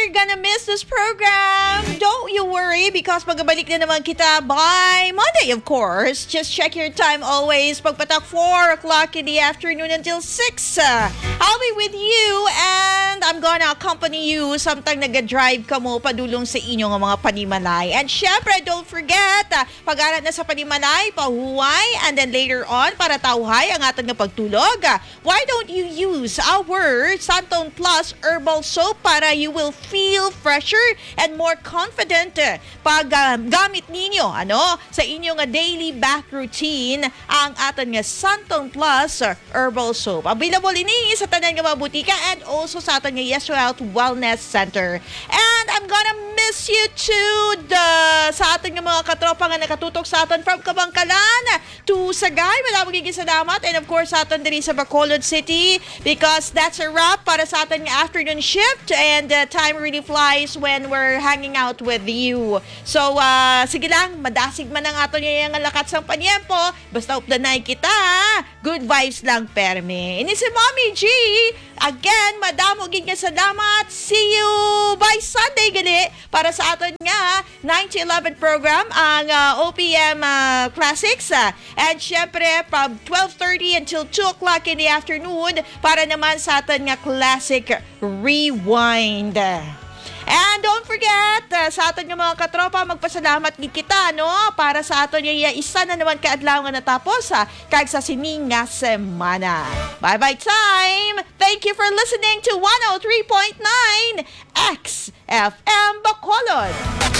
you're gonna miss this program, don't you worry because magbabalik na naman kita by Monday, of course. Just check your time always. Pagpatak 4 o'clock in the afternoon until 6. I'll be with you and I'm gonna accompany you samtang nag-drive ka mo padulong sa inyong mga panimalay. And syempre, don't forget, pag-arat na sa panimalay, pahuway, and then later on, para tauhay ang ating pagtulog. Why don't you use our Santon Plus Herbal Soap para you will feel fresher and more confident pag gamit ninyo sa inyong daily bath routine ang ating Santon Plus Herbal Soap. Available ini sa tanan nga mga butika and also sa ating Yes Health Wellness Center. And I'm gonna miss you too sa ating mga katropa nga nakatutok sa atin from Kabangkalan to Sagay. Maraming salamat and of course sa atin din sa Bacolod City because that's a wrap para sa ating afternoon shift and time really flies when we're hanging out with you. So, sige lang, madasig man ang ato niya yung lakat sang panyempo. Basta updanay kita, good vibes lang perme. Ini si Mommy G. Again, madamo gid nga salamat. See you by Sunday gali para sa aton nga 9-11 program ang OPM Classics. And syempre, from 12:30 until 2 o'clock in the afternoon para naman sa aton nga Classic Rewind. And don't forget, sa aton nga mga katropa, magpasalamat gid kita, para sa aton nga isa na naman kaadlaw nga natapos, kag sa sining nga semana. Bye-bye time! Thank you for listening to 103.9 XFM Bacolod.